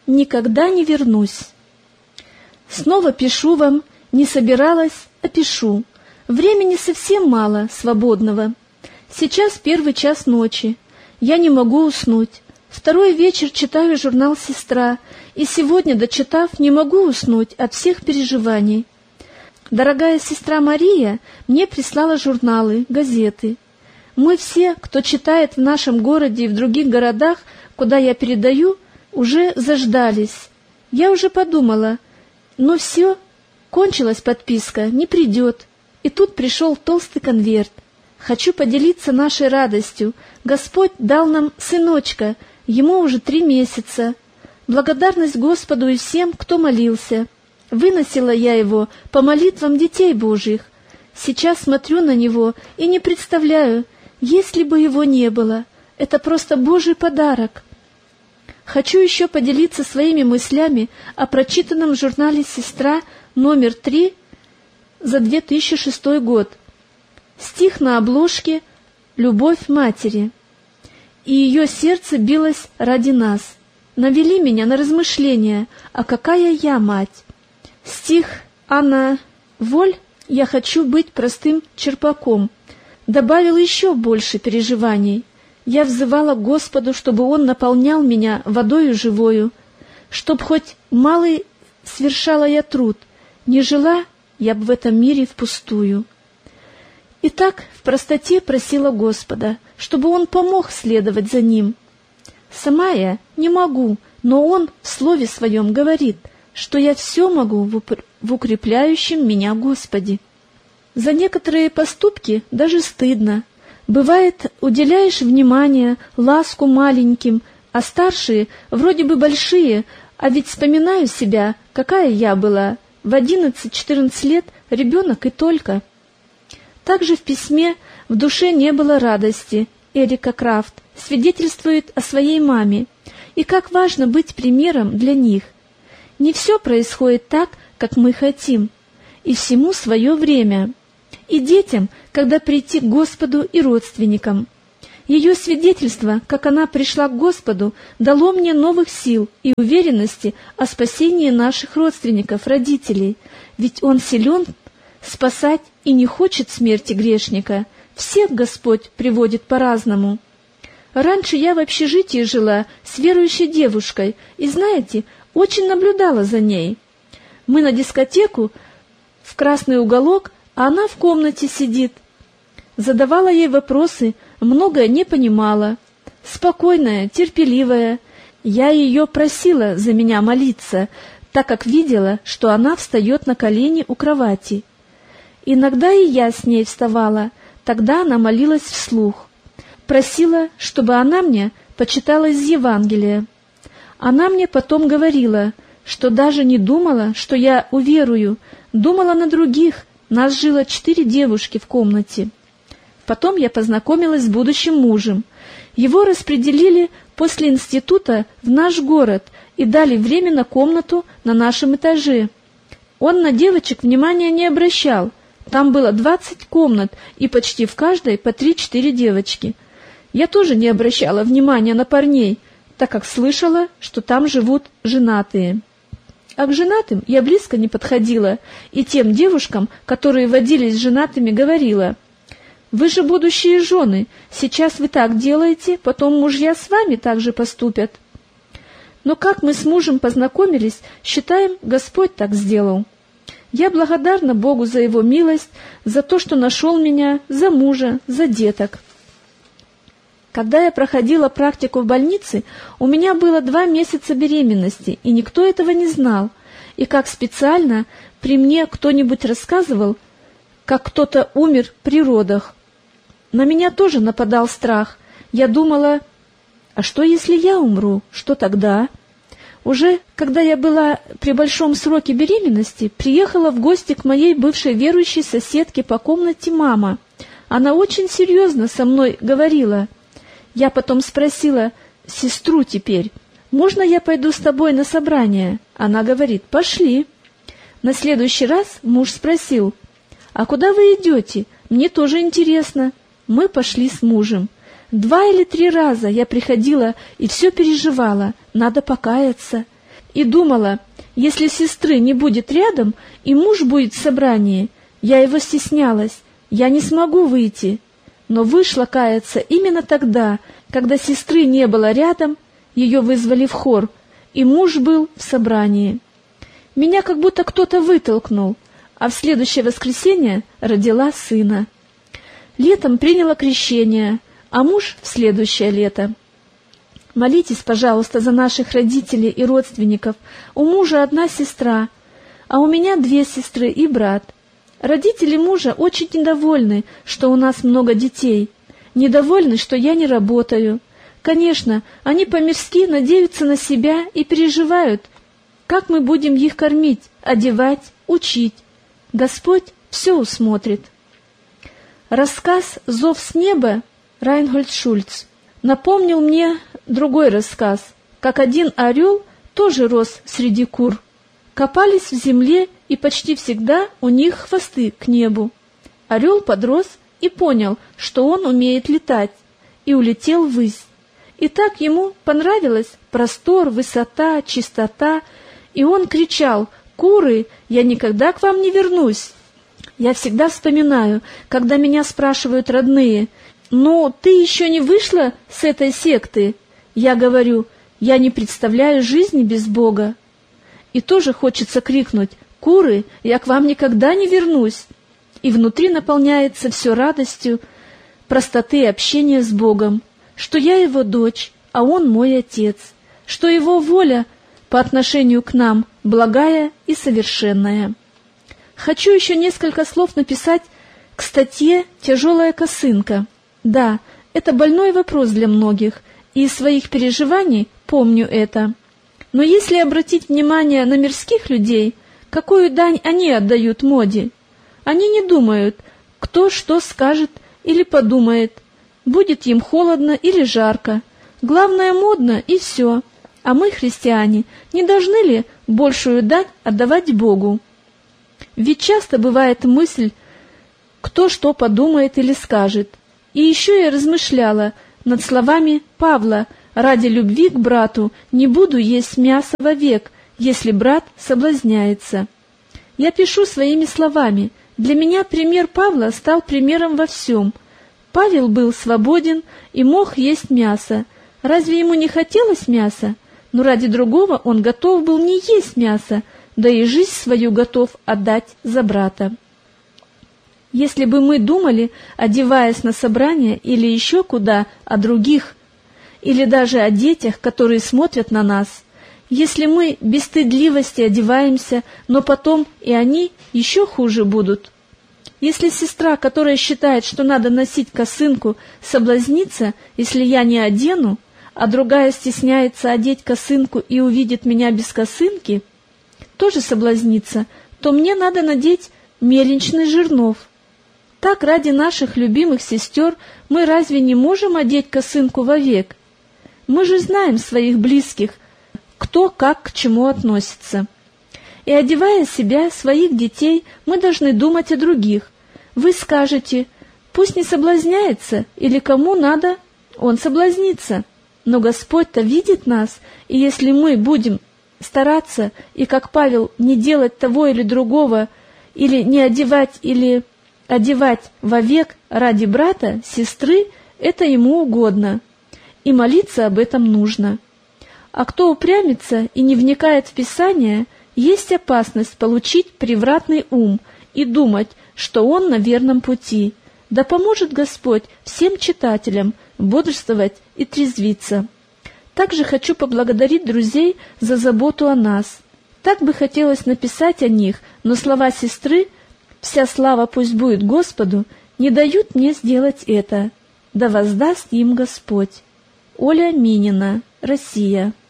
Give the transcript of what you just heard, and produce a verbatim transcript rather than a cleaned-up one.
Никогда не вернусь. Снова пишу вам, не собиралась, а пишу. Времени совсем мало, свободного. Сейчас первый час ночи. Я не могу уснуть. Второй вечер читаю журнал «Сестра», и сегодня, дочитав, не могу уснуть от всех переживаний. Дорогая сестра Мария мне прислала журналы, газеты. Мы все, кто читает в нашем городе и в других городах, куда я передаю, уже заждались. Я уже подумала, ну все, кончилась подписка, не придет. И тут пришел толстый конверт. Хочу поделиться нашей радостью. Господь дал нам сыночка, ему уже три месяца. Благодарность Господу и всем, кто молился. Выносила я его по молитвам детей Божьих. Сейчас смотрю на него и не представляю, если бы его не было. Это просто Божий подарок. Хочу еще поделиться своими мыслями о прочитанном в журнале «Сестра» номер три за две тысячи шестой год. Стих на обложке «Любовь матери». И ее сердце билось ради нас. Навели меня на размышления, а какая я мать. Стих Анна Воль «Я хочу быть простым черпаком» добавил еще больше переживаний. Я взывала к Господу, чтобы Он наполнял меня водою живою, чтоб хоть малый свершала я труд, не жила я б в этом мире впустую. И так в простоте просила Господа, чтобы Он помог следовать за Ним. Сама я не могу, но Он в Слове Своем говорит, что я все могу в укрепляющем меня Господе. За некоторые поступки даже стыдно. Бывает, уделяешь внимание, ласку маленьким, а старшие вроде бы большие, а ведь вспоминаю себя, какая я была, в одиннадцать-четырнадцать лет ребенок и только. Также в письме «В душе не было радости» Эрика Крафт свидетельствует о своей маме, и как важно быть примером для них. Не все происходит так, как мы хотим, и всему свое время. И детям, когда прийти к Господу и родственникам. Ее свидетельство, как она пришла к Господу, дало мне новых сил и уверенности о спасении наших родственников, родителей, ведь Он силен спасать и не хочет смерти грешника. Всех Господь приводит по-разному. Раньше я в общежитии жила с верующей девушкой, и, знаете, очень наблюдала за ней. Мы на дискотеку, в красный уголок, а она в комнате сидит. Задавала ей вопросы, многое не понимала. Спокойная, терпеливая. Я ее просила за меня молиться, так как видела, что она встает на колени у кровати. Иногда и я с ней вставала, тогда она молилась вслух. Просила, чтобы она мне почитала из Евангелия. Она мне потом говорила, что даже не думала, что я уверую, думала на других. Нас жило четыре девушки в комнате. Потом я познакомилась с будущим мужем. Его распределили после института в наш город и дали временно комнату на нашем этаже. Он на девочек внимания не обращал. Там было двадцать комнат, и почти в каждой по три-четыре девочки. Я тоже не обращала внимания на парней, так как слышала, что там живут женатые. А к женатым я близко не подходила, и тем девушкам, которые водились с женатыми, говорила: «Вы же будущие жены, сейчас вы так делаете, потом мужья с вами так же поступят». Но как мы с мужем познакомились, считаем, Господь так сделал. Я благодарна Богу за Его милость, за то, что нашел меня, за мужа, за деток. Когда я проходила практику в больнице, у меня было два месяца беременности, и никто этого не знал. И как специально при мне кто-нибудь рассказывал, как кто-то умер при родах. На меня тоже нападал страх. Я думала, а что, если я умру? Что тогда? Уже когда я была при большом сроке беременности, приехала в гости к моей бывшей верующей соседке по комнате мама. Она очень серьезно со мной говорила. Я потом спросила сестру теперь: «Можно я пойду с тобой на собрание?» Она говорит: «Пошли». На следующий раз муж спросил: «А куда вы идете? Мне тоже интересно». Мы пошли с мужем. Два или три раза я приходила и все переживала, надо покаяться. и думала, если сестры не будет рядом, и муж будет в собрании, я его стеснялась, я не смогу выйти. Но вышла каяться именно тогда, когда сестры не было рядом, ее вызвали в хор, и муж был в собрании. Меня как будто кто-то вытолкнул, а в следующее воскресенье родила сына. Летом приняла крещение, а муж в следующее лето. Молитесь, пожалуйста, за наших родителей и родственников. У мужа одна сестра, а у меня две сестры и брат. Родители мужа очень недовольны, что у нас много детей. Недовольны, что я не работаю. Конечно, они по-мирски надеются на себя и переживают, как мы будем их кормить, одевать, учить. Господь все усмотрит. Рассказ «Зов с неба» Райнгольд Шульц напомнил мне другой рассказ, как один орел тоже рос среди кур. Копались в земле, и почти всегда у них хвосты к небу. Орел подрос и понял, что он умеет летать, и улетел ввысь. И так ему понравилось простор, высота, чистота, и он кричал: «Куры, я никогда к вам не вернусь!» Я всегда вспоминаю, когда меня спрашивают родные: «Ну, ты еще не вышла с этой секты?» Я говорю: «Я не представляю жизни без Бога». И тоже хочется крикнуть: «Куры, я к вам никогда не вернусь!» И внутри наполняется все радостью простоты общения с Богом, что я его дочь, а он мой отец, что его воля по отношению к нам благая и совершенная. Хочу еще несколько слов написать к статье «Тяжелая косынка». Да, это больной вопрос для многих, и из своих переживаний помню это. Но если обратить внимание на мирских людей, какую дань они отдают моде? Они не думают, кто что скажет или подумает, будет им холодно или жарко. Главное, модно, и все. А мы, христиане, не должны ли большую дань отдавать Богу? Ведь часто бывает мысль, кто что подумает или скажет. И еще я размышляла над словами Павла: «Ради любви к брату не буду есть мясо вовек, если брат соблазняется». Я пишу своими словами. Для меня пример Павла стал примером во всем. Павел был свободен и мог есть мясо. Разве ему не хотелось мяса? Но ради другого он готов был не есть мясо, да и жизнь свою готов отдать за брата. Если бы мы думали, одеваясь на собрание или еще куда, о других, или даже о детях, которые смотрят на нас, если мы без стыдливости одеваемся, но потом и они еще хуже будут. Если сестра, которая считает, что надо носить косынку, соблазнится, если я не одену, а другая стесняется одеть косынку и увидит меня без косынки, тоже соблазнится, то мне надо надеть мельничный жернов. Так ради наших любимых сестер мы разве не можем одеть косынку вовек? Мы же знаем своих близких, кто как к чему относится. И одевая себя, своих детей, мы должны думать о других. Вы скажете: пусть не соблазняется, или кому надо, он соблазнится. Но Господь-то видит нас, и если мы будем стараться, и, как Павел, не делать того или другого, или не одевать, или одевать вовек ради брата, сестры, это ему угодно, и молиться об этом нужно. А кто упрямится и не вникает в Писание, есть опасность получить превратный ум и думать, что он на верном пути. Да поможет Господь всем читателям бодрствовать и трезвиться. Также хочу поблагодарить друзей за заботу о нас. Так бы хотелось написать о них, но слова сестры «Вся слава пусть будет Господу» не дают мне сделать это. Да воздаст им Господь. Оля Минина, Россия.